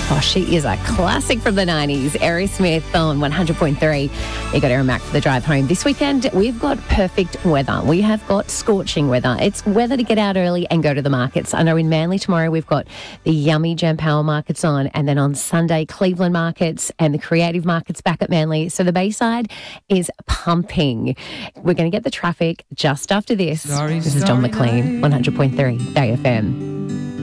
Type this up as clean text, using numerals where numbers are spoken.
Oh, she is a classic from the 90s. Aerosmith on 100.3. You got Aaron Mack for the drive home. This weekend, we've got perfect weather. We have got scorching weather. It's weather to get out early and go to the markets. I know in Manly tomorrow, we've got the yummy Jam Power markets on, and then on Sunday, Cleveland markets and the creative markets back at Manly. So the Bayside is pumping. We're going to get the traffic just after this. This is John McLean, 100.3 Day FM.